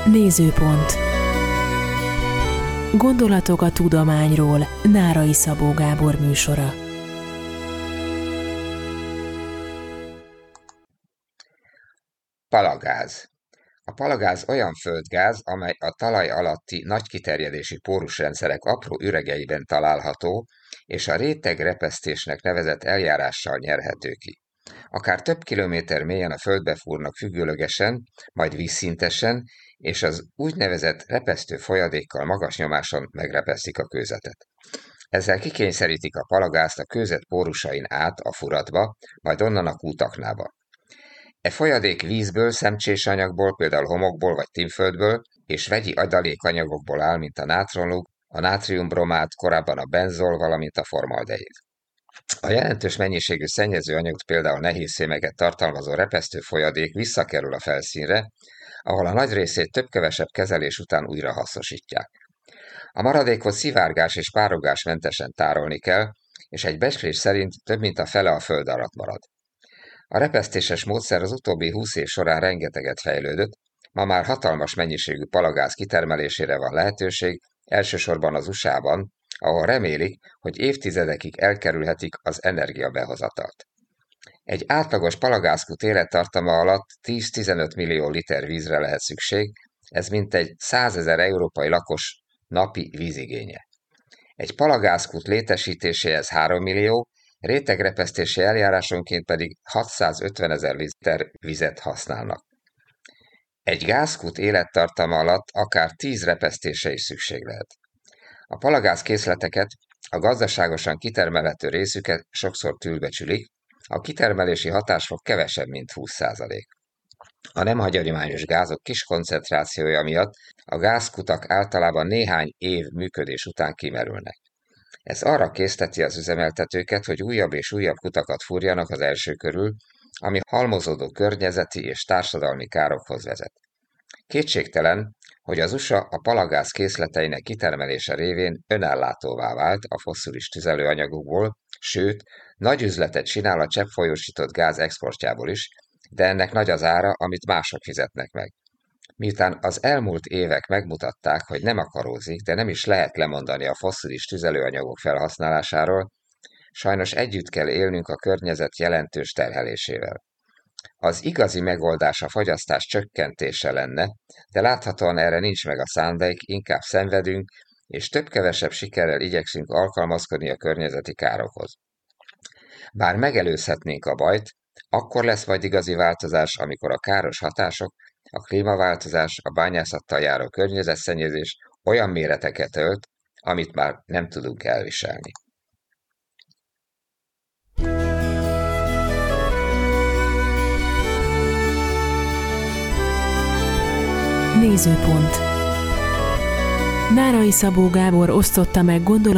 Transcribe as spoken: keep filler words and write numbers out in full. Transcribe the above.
Nézőpont. Gondolatok a tudományról. Nárai Szabó Gábor műsora. Palagáz. A palagáz olyan földgáz, amely a talaj alatti nagy kiterjedésű pórusrendszerek apró üregeiben található, és a rétegrepesztésnek nevezett eljárással nyerhető ki. Akár több kilométer mélyen a földbe fúrnak függőlegesen, majd vízszintesen, és az úgynevezett repesztő folyadékkal magas nyomáson megrepesztik a kőzetet. Ezzel kikényszerítik a palagázt a kőzet pórusain át a furatba, majd onnan a kútaknába. E folyadék vízből, szemcsés anyagból, például homokból vagy tínföldből, és vegyi adalékanyagokból áll, mint a nátronlug, a nátriumbromát, korábban a benzol, valamint a formaldehid. A jelentős mennyiségű szennyező anyagot, például nehézszémeket tartalmazó repesztő folyadék visszakerül a felszínre, ahol a nagy részét több-kevesebb kezelés után újra hasznosítják. A maradékot szivárgás és párolgásmentesen tárolni kell, és egy becslés szerint több mint a fele a föld alatt marad. A repesztéses módszer az utóbbi húsz év során rengeteget fejlődött, ma már hatalmas mennyiségű palagáz kitermelésére van lehetőség, elsősorban az u es á-ban, ahol remélik, hogy évtizedekig elkerülhetik az energiabehozatalt. Egy átlagos palagázkút élettartama alatt tíz-tizenöt millió liter vízre lehet szükség, ez mintegy százezer európai lakos napi vízigénye. Egy palagázkút létesítéséhez három millió, rétegrepesztési eljárásonként pedig hatszázötvenezer liter vizet használnak. Egy gázkút élettartama alatt akár tíz repesztése is szükség lehet. A palagáz készleteket, a gazdaságosan kitermelhető részüket sokszor túlbecsülik, a kitermelési hatásfok kevesebb, mint húsz százalék. A nem hagyományos gázok kis koncentrációja miatt a gázkutak általában néhány év működés után kimerülnek. Ez arra készteti az üzemeltetőket, hogy újabb és újabb kutakat fúrjanak az első körül, ami halmozódó környezeti és társadalmi károkhoz vezet. Kétségtelen, hogy az u es á a palagáz készleteinek kitermelése révén önellátóvá vált a fosszilis tüzelőanyagokból, sőt, nagy üzletet csinál a cseppfolyósított gáz exportjából is, de ennek nagy az ára, amit mások fizetnek meg. Miután az elmúlt évek megmutatták, hogy nem akarózik, de nem is lehet lemondani a fosszilis tüzelőanyagok felhasználásáról, sajnos együtt kell élnünk a környezet jelentős terhelésével. Az igazi megoldás a fogyasztás csökkentése lenne, de láthatóan erre nincs meg a szándék, inkább szenvedünk, és több-kevesebb sikerrel igyekszünk alkalmazkodni a környezeti károkhoz. Bár megelőzhetnénk a bajt, akkor lesz majd igazi változás, amikor a káros hatások, a klímaváltozás, a bányászattal járó környezetszennyezés olyan méreteket ölt, amit már nem tudunk elviselni. Nézőpont. Nárai Szabó Gábor osztotta meg gondolatot